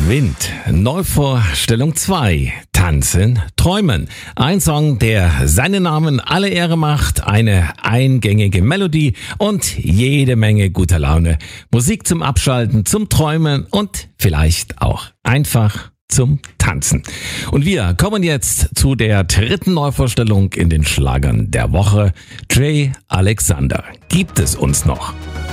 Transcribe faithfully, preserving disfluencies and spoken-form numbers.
Wind. Neuvorstellung zwei. Tanzen, träumen. Ein Song, der seinen Namen alle Ehre macht, eine eingängige Melodie und jede Menge guter Laune. Musik zum Abschalten, zum Träumen und vielleicht auch einfach zum Tanzen. Und wir kommen jetzt zu der dritten Neuvorstellung in den Schlagern der Woche. Jay Alexander. Gibt es uns noch?